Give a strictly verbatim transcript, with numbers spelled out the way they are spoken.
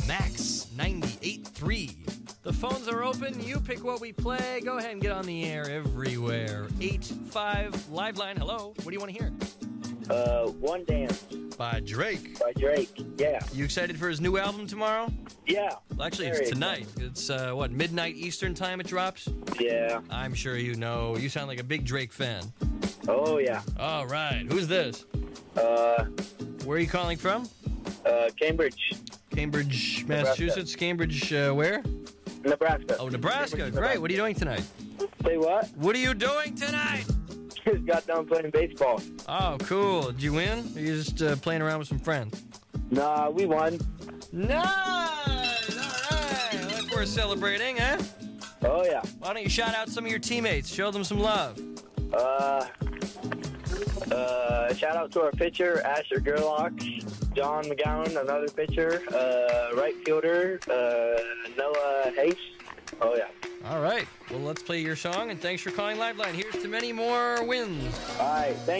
Max ninety-eight point three. The phones are open. You pick what we play. Go ahead and get on the air everywhere. eight five Liveline. Hello. What do you want to hear? Uh, One Dance By Drake. by Drake. Yeah. You excited for his new album tomorrow? Yeah. Well, actually, Very it's tonight. It's, uh, what, midnight Eastern time it drops? Yeah. I'm sure you know. You sound like a big Drake fan. Oh, yeah. All right. Who's this? Uh, Where are you calling from? uh, Cambridge, Cambridge, Nebraska. Massachusetts. Cambridge, uh, where? Nebraska. Oh, Nebraska. Cambridge, Great. What are you doing tonight? Say what? What are you doing tonight? Just got done playing baseball. Oh, cool. Did you win? Or are you just uh, playing around with some friends? Nah, we won. Nice! All right. Look, we're celebrating, huh? Oh, yeah. Why don't you shout out some of your teammates? Show them some love. Uh, uh, shout out to our pitcher, Asher Gerlach, John McGowan, another pitcher, uh, right fielder, uh, Noah Hayes. Oh, yeah. All right. Well, let's play your song, and thanks for calling Liveline. Here's to many more wins. All right. Thank